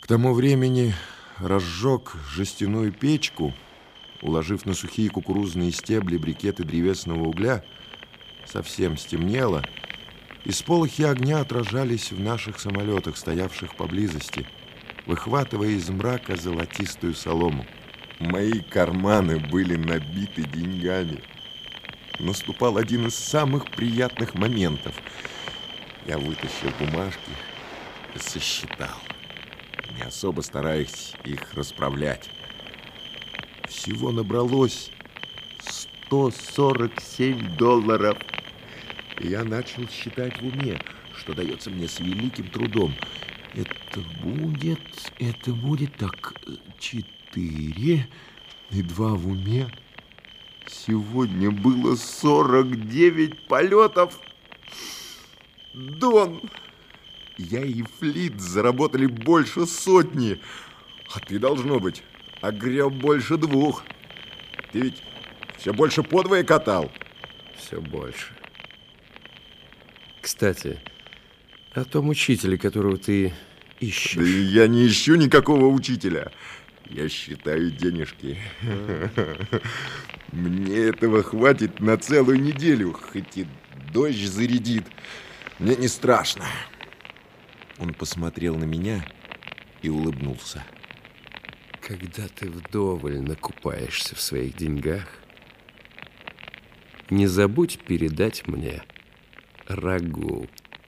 тому времени разжег жестяную печку, уложив на сухие кукурузные стебли брикеты древесного угля. Совсем стемнело, и сполохи огня отражались в наших самолетах, стоявших поблизости, выхватывая из мрака золотистую солому. Мои карманы были набиты деньгами. Наступал один из самых приятных моментов. Я вытащил бумажки и сосчитал, не особо стараясь их расправлять. Всего набралось $147. И я начал считать в уме, что дается мне с великим трудом. Это будет так, 4 и 2 в уме. Сегодня было 49 полетов. Дон, я и Флит заработали больше 100. А ты, должно быть, огреб больше 2. Ты ведь все больше подвое катал. Все больше. Кстати, о том учителе, которого ты ищешь. Да я не ищу никакого учителя. Я считаю денежки. Мне этого хватит на целую неделю. Хоть и дождь зарядит, мне не страшно. Он посмотрел на меня и улыбнулся. Когда ты вдоволь накупаешься в своих деньгах, не забудь передать мне рагу.